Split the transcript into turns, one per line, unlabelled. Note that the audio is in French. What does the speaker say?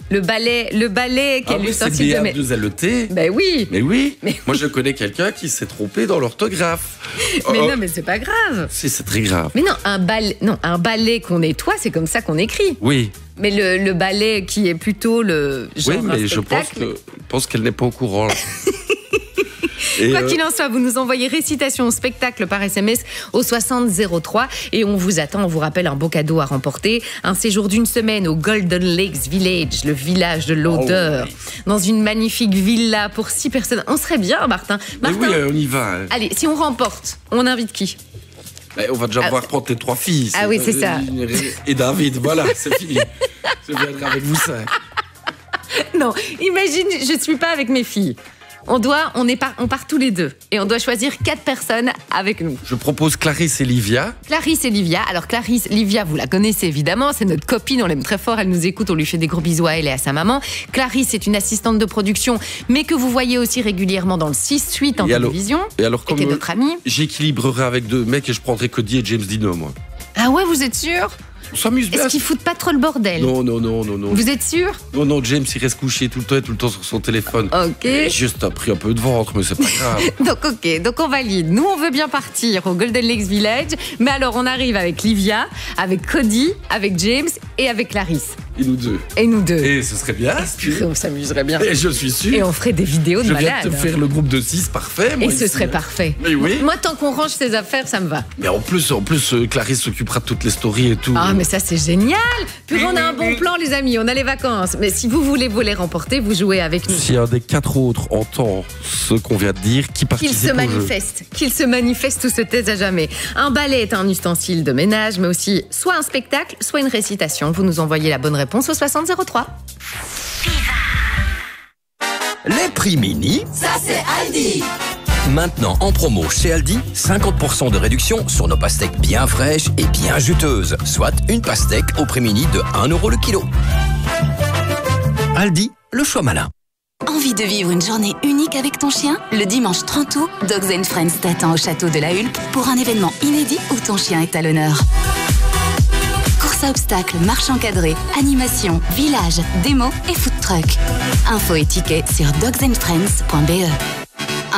Le balai qui est l'ustensile de ménage.
C'est B-A-2-L-E-T.
Ben oui.
Mais oui. Moi, je connais quelqu'un qui s'est trompé dans l'orthographe.
Mais non, mais c'est pas grave.
Si, c'est très grave.
Mais non, un balai qu'on nettoie, c'est comme ça qu'on écrit.
Oui.
Mais le balai qui est plutôt le genre
Oui, mais je pense qu'elle n'est pas au courant.
Quoi qu'il en soit, vous nous envoyez récitation au spectacle par SMS au 6003 et on vous attend. On vous rappelle un beau cadeau à remporter. Un séjour d'une semaine au Golden Lakes Village, le village de l'odeur, dans une magnifique villa pour 6 personnes. On serait bien, Martin.
Mais oui, on y va.
Allez, si on remporte, on invite qui ?
On va déjà pouvoir prendre tes 3 filles.
Ah oui, c'est ça.
Et David, voilà, c'est fini. Je viendrai avec vous 5.
Non, imagine, je ne suis pas avec mes filles. On part tous les deux et on doit choisir 4 personnes avec nous.
Je propose Clarisse et Livia.
Clarisse et Livia. Alors Livia, vous la connaissez évidemment, c'est notre copine, on l'aime très fort, elle nous écoute, on lui fait des gros bisous à elle et à sa maman. Clarisse est une assistante de production, mais que vous voyez aussi régulièrement dans le 6-8 en télévision.
Et alors,
qui est notre amie.
J'équilibrerai avec 2 mecs et je prendrai Cody et James Dino, moi.
Ah ouais, vous êtes sûr ?
On s'amuse bien.
Est-ce qu'ils foutent pas trop le bordel ?
Non.
Vous êtes sûr ?
Non, James, il reste couché tout le temps sur son téléphone.
Ok.
Et juste a pris un peu de ventre, mais c'est pas grave.
Donc on valide. Nous, on veut bien partir au Golden Lakes Village, mais alors on arrive avec Livia, avec Cody, avec James et avec Clarisse.
Et nous deux. Et ce serait bien.
On s'amuserait bien.
Et je suis sûr.
Et on ferait des vidéos de malades.
Je viens de te faire le groupe de 6 parfait.
Moi, et ce serait parfait.
Mais oui.
Moi, tant qu'on range ses affaires, ça me va.
Mais en plus, Clarisse s'occupera de toutes les stories et tout.
Ah, mais ça, c'est génial. Puis on a un bon plan, les amis. On a les vacances. Mais si vous voulez vous les remporter, vous jouez avec nous.
Si un des 4 autres entend ce qu'on vient de dire, qui participe au jeu.
Qu'il se manifeste ou se taise à jamais. Un balai est un ustensile de ménage, mais aussi soit un spectacle, soit une récitation. Vous nous envoyez la bonne réponse au 6003.
Les prix mini,
ça c'est Aldi.
Maintenant en promo chez Aldi, 50% de réduction sur nos pastèques bien fraîches et bien juteuses, soit une pastèque au prix mini de 1 € le kilo. Aldi, le choix malin.
Envie de vivre une journée unique avec ton chien ? Le dimanche 30 août, Dogs & Friends t'attend au château de la Hulpe pour un événement inédit où ton chien est à l'honneur. Course à obstacles, marche encadrée, animation, village, démo et food truck. Infos et tickets sur dogsandfriends.be.